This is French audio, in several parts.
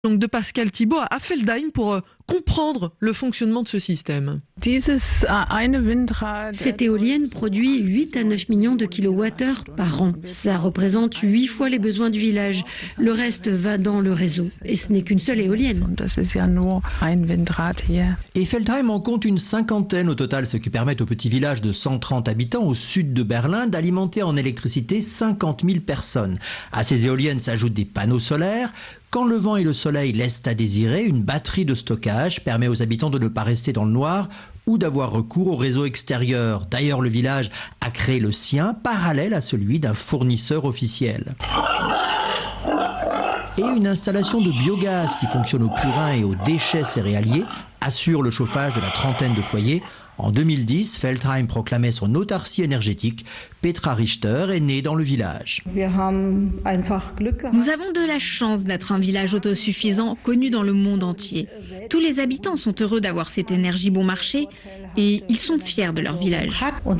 Donc de Pascal Thibault à Feldheim pour comprendre le fonctionnement de ce système. Cette éolienne produit 8 à 9 millions de kilowattheures par an. Ça représente 8 fois les besoins du village. Le reste va dans le réseau. Et ce n'est qu'une seule éolienne. Et Feldheim en compte une cinquantaine au total, ce qui permet au petit village de 130 habitants au sud de Berlin d'alimenter en électricité 50 000 personnes. À ces éoliennes s'ajoutent des panneaux solaires. Quand le vent et le soleil laissent à désirer, une batterie de stockage permet aux habitants de ne pas rester dans le noir ou d'avoir recours au réseau extérieur. D'ailleurs, le village a créé le sien parallèle à celui d'un fournisseur officiel. Et une installation de biogaz qui fonctionne au purin et aux déchets céréaliers assure le chauffage de la trentaine de foyers. En 2010, Feldheim proclamait son autarcie énergétique. Petra Richter est née dans le village. Nous avons de la chance d'être un village autosuffisant connu dans le monde entier. Tous les habitants sont heureux d'avoir cette énergie bon marché et ils sont fiers de leur village.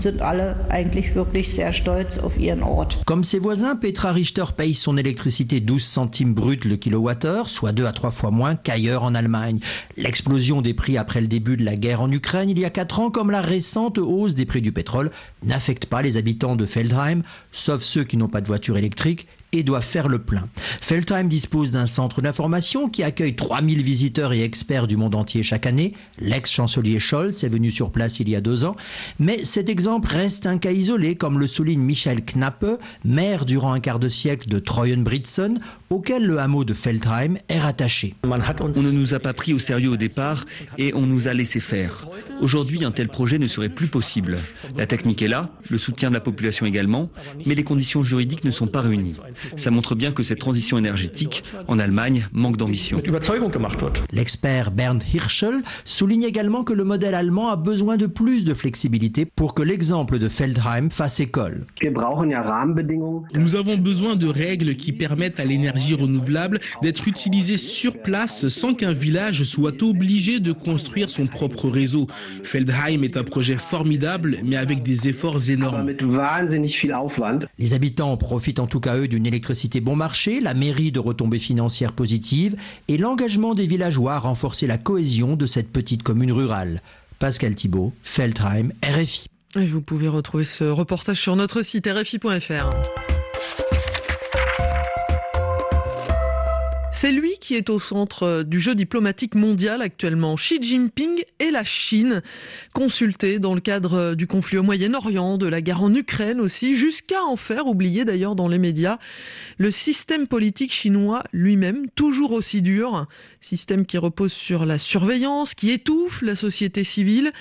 Comme ses voisins, Petra Richter paye son électricité 12 centimes brut le kilowattheure, soit 2 à 3 fois moins qu'ailleurs en Allemagne. L'explosion des prix après le début de la guerre en Ukraine il y a 4 ans, comme la récente hausse des prix du pétrole, n'affecte pas les habitants de Feldheim, sauf ceux qui n'ont pas de voiture électrique et doivent faire le plein. Feldheim dispose d'un centre d'information qui accueille 3000 visiteurs et experts du monde entier chaque année. L'ex-chancelier Scholz est venu sur place il y a 2 ans. Mais cet exemple reste un cas isolé, comme le souligne Michel Knappe, maire durant un quart de siècle de Treuenbrietzen, auquel le hameau de Feldheim est rattaché. On ne nous a pas pris au sérieux au départ et on nous a laissé faire. Aujourd'hui, un tel projet ne serait plus possible. La technique est là, le soutien de la population également, mais les conditions juridiques ne sont pas réunies. Ça montre bien que cette transition énergétique, en Allemagne, manque d'ambition. L'expert Bernd Hirschel souligne également que le modèle allemand a besoin de plus de flexibilité pour que l'exemple de Feldheim fasse école. Nous avons besoin de règles qui permettent à l'énergie renouvelable d'être utilisée sur place sans qu'un village soit obligé de construire son propre réseau. Feldheim est un projet formidable, mais avec des efforts énormes. Les habitants profitent en tout cas eux d'une électricité bon marché, la mairie de retombées financières positives et l'engagement des villageois à renforcer la cohésion de cette petite commune rurale. Pascal Thibault, Feldheim, RFI. Et vous pouvez retrouver ce reportage sur notre site rfi.fr. C'est lui qui est au centre du jeu diplomatique mondial actuellement. Xi Jinping et la Chine, consultés dans le cadre du conflit au Moyen-Orient, de la guerre en Ukraine aussi, jusqu'à en faire oublier d'ailleurs dans les médias le système politique chinois lui-même, toujours aussi dur. Système qui repose sur la surveillance, qui étouffe la société civile.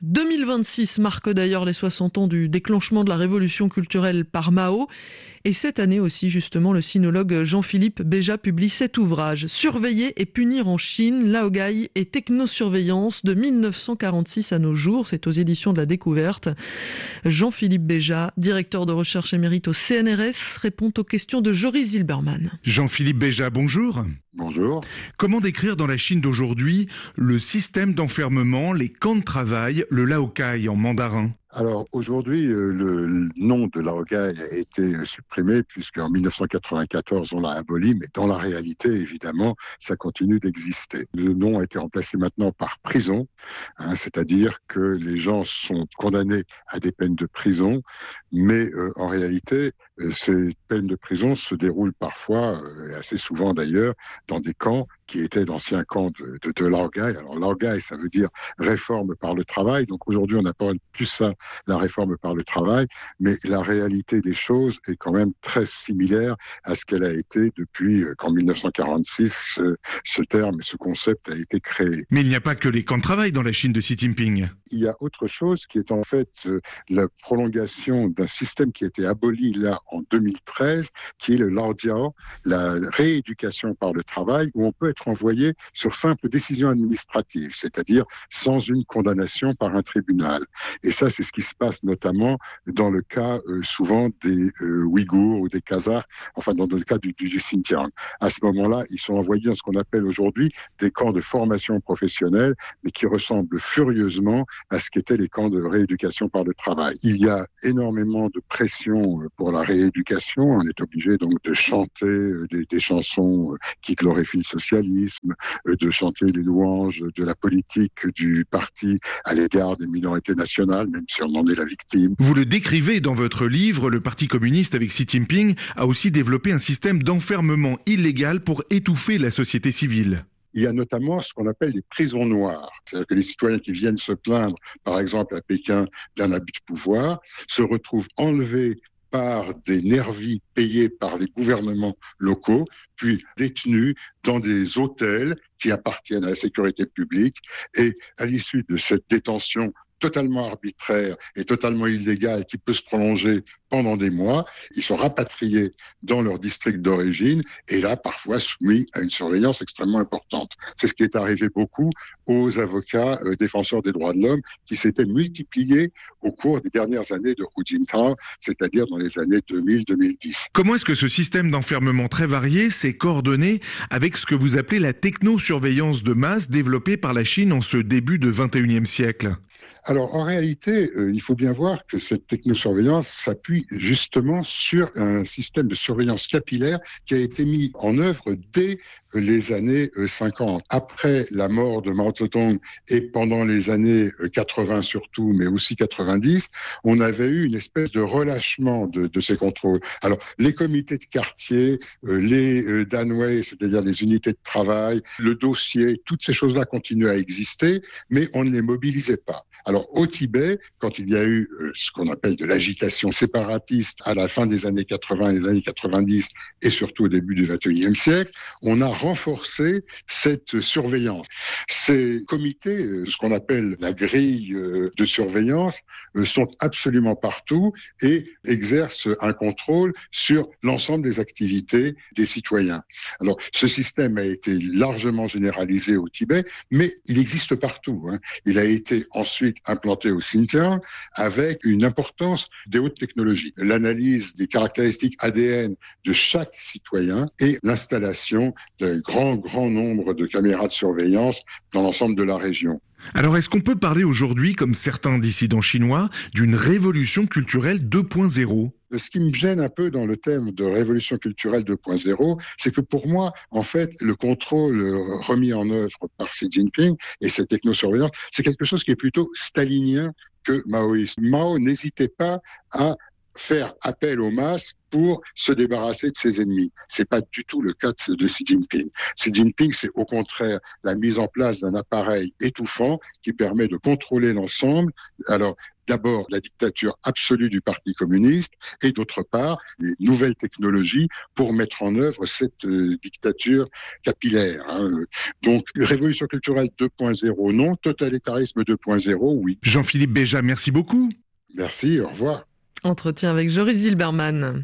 2026 marque d'ailleurs les 60 ans du déclenchement de la révolution culturelle par Mao. Et cette année aussi, justement, le sinologue Jean-Philippe Béja publie cet ouvrage, Surveiller et punir en Chine, laogai et technosurveillance de 1946 à nos jours. C'est aux éditions de la Découverte. Jean-Philippe Béja, directeur de recherche émérite au CNRS, répond aux questions de Joris Zilberman. Jean-Philippe Béja, bonjour. Bonjour. Comment décrire dans la Chine d'aujourd'hui le système d'enfermement, les camps de travail, le laogai en mandarin ? Alors aujourd'hui, le nom de laogai a été supprimé puisqu'en 1994 on l'a aboli, mais dans la réalité, évidemment, ça continue d'exister. Le nom a été remplacé maintenant par prison, c'est-à-dire que les gens sont condamnés à des peines de prison, mais en réalité, ces peines de prison se déroulent parfois, et assez souvent d'ailleurs, dans des camps qui étaient d'anciens camps de laogai. Alors laogai, ça veut dire réforme par le travail. Donc aujourd'hui, on appelle plus ça la réforme par le travail, mais la réalité des choses est quand même très similaire à ce qu'elle a été depuis qu'en 1946, ce terme, ce concept a été créé. Mais il n'y a pas que les camps de travail dans la Chine de Xi Jinping. Il y a autre chose qui est en fait la prolongation d'un système qui a été aboli là en 2013, qui est le Laojiao, la rééducation par le travail, où on peut être envoyé sur simple décision administrative, c'est-à-dire sans une condamnation par un tribunal. Et ça, c'est ce qui se passe notamment dans le cas souvent des Ouïghours ou des Kazakhs, enfin dans le cas du Xinjiang. À ce moment-là, ils sont envoyés dans ce qu'on appelle aujourd'hui des camps de formation professionnelle, mais qui ressemblent furieusement à ce qu'étaient les camps de rééducation par le travail. Il y a énormément de pression pour la rééducation rééducation. On est obligé donc de chanter des chansons qui glorifient le socialisme, de chanter les louanges de la politique du parti à l'égard des minorités nationales, même si on en est la victime. Vous le décrivez dans votre livre, le Parti communiste avec Xi Jinping a aussi développé un système d'enfermement illégal pour étouffer la société civile. Il y a notamment ce qu'on appelle les prisons noires. C'est-à-dire que les citoyens qui viennent se plaindre, par exemple à Pékin, d'un abus de pouvoir, se retrouvent enlevés par des nervis payés par les gouvernements locaux, puis détenus dans des hôtels qui appartiennent à la sécurité publique. Et à l'issue de cette détention totalement arbitraire et totalement illégale qui peut se prolonger pendant des mois, ils sont rapatriés dans leur district d'origine et là, parfois soumis à une surveillance extrêmement importante. C'est ce qui est arrivé beaucoup aux avocats défenseurs des droits de l'homme qui s'étaient multipliés au cours des dernières années de Hu Jintao, c'est-à-dire dans les années 2000-2010. Comment est-ce que ce système d'enfermement très varié s'est coordonné avec ce que vous appelez la technosurveillance de masse développée par la Chine en ce début de 21e siècle ? Alors, en réalité, il faut bien voir que cette technosurveillance s'appuie justement sur un système de surveillance capillaire qui a été mis en œuvre dès les années 50. Après la mort de Mao Zedong et pendant les années 80 surtout, mais aussi 90, on avait eu une espèce de relâchement de ces contrôles. Alors, les comités de quartier, les Danwei, c'est-à-dire les unités de travail, le dossier, toutes ces choses-là continuaient à exister, mais on ne les mobilisait pas. Alors, au Tibet, quand il y a eu ce qu'on appelle de l'agitation séparatiste à la fin des années 80 et des années 90, et surtout au début du XXIe siècle, on a renforcé cette surveillance. Ces comités, ce qu'on appelle la grille de surveillance, sont absolument partout et exercent un contrôle sur l'ensemble des activités des citoyens. Alors, ce système a été largement généralisé au Tibet, mais il existe partout. Il a été ensuite implanté au Xinjiang avec une importance des hautes technologies. L'analyse des caractéristiques ADN de chaque citoyen et l'installation d'un grand nombre de caméras de surveillance dans l'ensemble de la région. Alors, est-ce qu'on peut parler aujourd'hui, comme certains dissidents chinois, d'une révolution culturelle 2.0 ? Ce qui me gêne un peu dans le thème de révolution culturelle 2.0, c'est que pour moi, en fait, le contrôle remis en œuvre par Xi Jinping et cette technosurveillance, c'est quelque chose qui est plutôt stalinien que maoïste. Mao n'hésitait pas à faire appel aux masses pour se débarrasser de ses ennemis. C'est pas du tout le cas de Xi Jinping. Xi Jinping, c'est au contraire la mise en place d'un appareil étouffant qui permet de contrôler l'ensemble. Alors, d'abord, la dictature absolue du Parti communiste et d'autre part, les nouvelles technologies pour mettre en œuvre cette dictature capillaire. Donc, révolution culturelle 2.0, non. Totalitarisme 2.0, oui. Jean-Philippe Béja, merci beaucoup. Merci, au revoir. Entretien avec Joris Zilberman.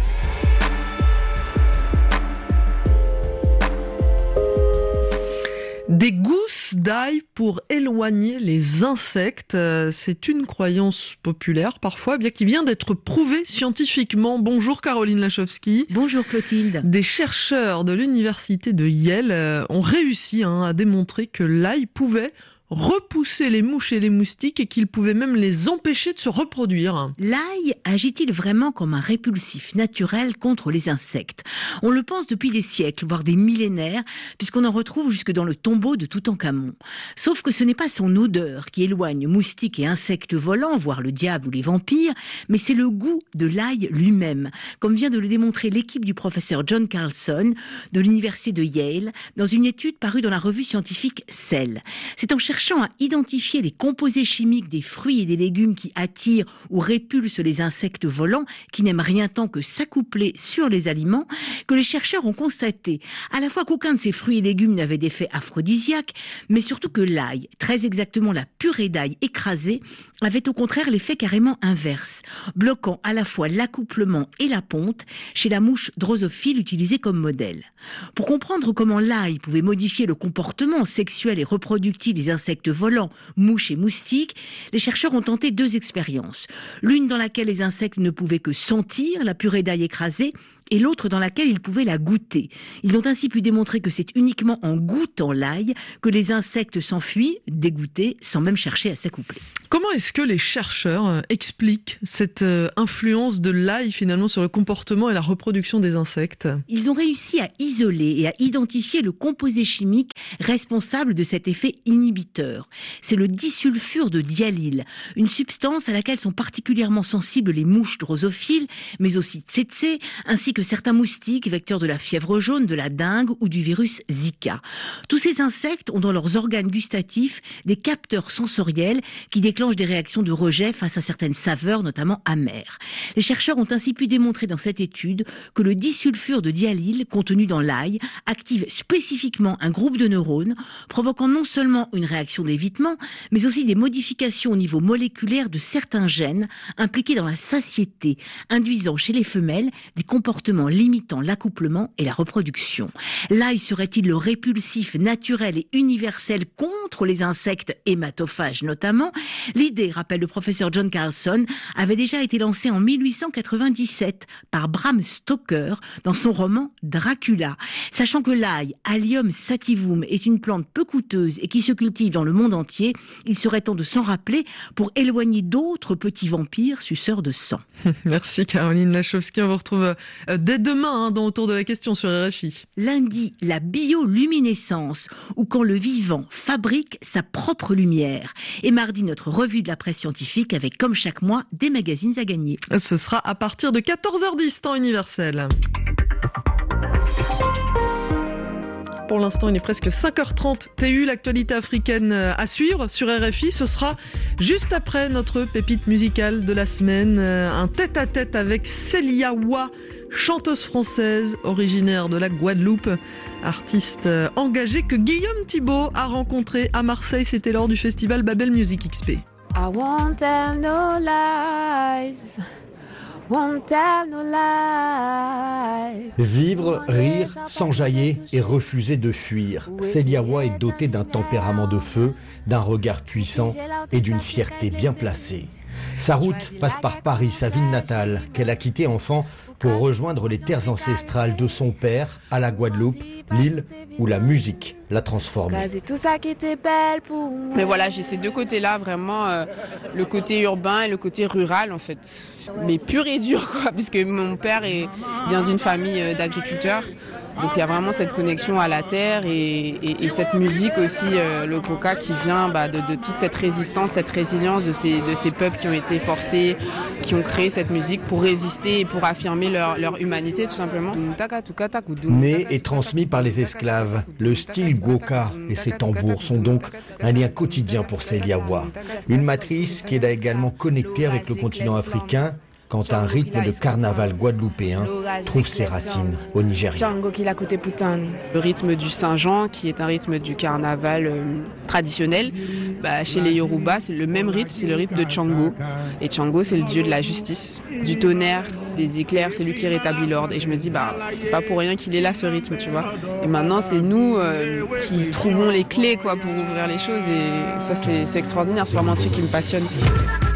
Des gousses d'ail pour éloigner les insectes, c'est une croyance populaire parfois, bien qui vient d'être prouvée scientifiquement. Bonjour Caroline Lachowski. Bonjour Clotilde. Des chercheurs de l'université de Yale ont réussi à démontrer que l'ail pouvait repousser les mouches et les moustiques et qu'il pouvait même les empêcher de se reproduire. L'ail agit-il vraiment comme un répulsif naturel contre les insectes ? On le pense depuis des siècles, voire des millénaires, puisqu'on en retrouve jusque dans le tombeau de Toutankhamon. Sauf que ce n'est pas son odeur qui éloigne moustiques et insectes volants, voire le diable ou les vampires, mais c'est le goût de l'ail lui-même, comme vient de le démontrer l'équipe du professeur John Carlson de l'université de Yale, dans une étude parue dans la revue scientifique Cell. C'est en cherchant à identifier les composés chimiques des fruits et des légumes qui attirent ou répulsent les insectes volants qui n'aiment rien tant que s'accoupler sur les aliments, que les chercheurs ont constaté à la fois qu'aucun de ces fruits et légumes n'avait d'effet aphrodisiaque, mais surtout que l'ail, très exactement la purée d'ail écrasée, avait au contraire l'effet carrément inverse, bloquant à la fois l'accouplement et la ponte chez la mouche drosophile utilisée comme modèle. Pour comprendre comment l'ail pouvait modifier le comportement sexuel et reproductif des insectes volants, mouches et moustiques, les chercheurs ont tenté 2 expériences. L'une dans laquelle les insectes ne pouvaient que sentir la purée d'ail écrasée, et l'autre dans laquelle ils pouvaient la goûter. Ils ont ainsi pu démontrer que c'est uniquement en goûtant l'ail que les insectes s'enfuient, dégoûtés, sans même chercher à s'accoupler. Comment est-ce que les chercheurs expliquent cette influence de l'ail finalement sur le comportement et la reproduction des insectes ? Ils ont réussi à isoler et à identifier le composé chimique responsable de cet effet inhibiteur. C'est le disulfure de diallyle, une substance à laquelle sont particulièrement sensibles les mouches drosophiles, mais aussi tsetse, ainsi que certains moustiques vecteurs de la fièvre jaune, de la dengue ou du virus Zika. Tous ces insectes ont dans leurs organes gustatifs des capteurs sensoriels qui déclenchent des réactions de rejet face à certaines saveurs, notamment amères. Les chercheurs ont ainsi pu démontrer dans cette étude que le disulfure de diallyle contenu dans l'ail active spécifiquement un groupe de neurones, provoquant non seulement une réaction d'évitement, mais aussi des modifications au niveau moléculaire de certains gènes impliqués dans la satiété, induisant chez les femelles des comportements limitant l'accouplement et la reproduction. L'ail serait-il le répulsif naturel et universel contre les insectes hématophages notamment ? L'idée, rappelle le professeur John Carlson, avait déjà été lancée en 1897 par Bram Stoker dans son roman Dracula. Sachant que l'ail, Allium sativum, est une plante peu coûteuse et qui se cultive dans le monde entier, il serait temps de s'en rappeler pour éloigner d'autres petits vampires suceurs de sang. Merci Caroline Lachowski, on vous retrouve dès demain dans Autour de la question sur RFI. Lundi, la bioluminescence, ou quand le vivant fabrique sa propre lumière. Et mardi, notre revue de la presse scientifique avec, comme chaque mois, des magazines à gagner. Ce sera à partir de 14h10, temps universel. Pour l'instant, il est presque 5h30. TU, l'actualité africaine à suivre sur RFI. Ce sera juste après notre pépite musicale de la semaine. Un tête-à-tête avec Célia Wa, chanteuse française originaire de la Guadeloupe, artiste engagée que Guillaume Thibault a rencontré à Marseille. C'était lors du festival Babel Music XP. I won't tell no lies. Won't tell no lies. Vivre, rire, s'enjailler et refuser de fuir. Célia Wa est dotée d'un tempérament de feu, d'un regard puissant et d'une fierté bien placée. Sa route passe par Paris, sa ville natale, qu'elle a quittée enfant pour rejoindre les terres ancestrales de son père à la Guadeloupe, l'île où la musique l'a transformée. Mais voilà, j'ai ces deux côtés-là, vraiment, le côté urbain et le côté rural en fait. Mais pur et dur quoi, puisque mon père vient d'une famille d'agriculteurs. Donc il y a vraiment cette connexion à la terre et cette musique aussi, le coca qui vient de toute cette résistance, cette résilience de ces peuples qui ont été forcés, qui ont créé cette musique pour résister et pour affirmer leur humanité tout simplement. Né et transmis par les esclaves, le style goka et ses tambours sont donc un lien quotidien pour Célia Wa. Une matrice qui l'a également connectée avec le continent africain, quand un rythme de carnaval guadeloupéen trouve ses racines au Nigeria. Le rythme du Saint-Jean, qui est un rythme du carnaval traditionnel, chez les Yoruba, c'est le même rythme, c'est le rythme de Tchango. Et Tchango, c'est le dieu de la justice, du tonnerre, des éclairs, c'est lui qui rétablit l'ordre. Et je me dis, c'est pas pour rien qu'il est là, ce rythme, tu vois. Et maintenant, c'est nous qui trouvons les clés pour ouvrir les choses. Et ça, c'est extraordinaire, c'est vraiment un truc qui me passionne.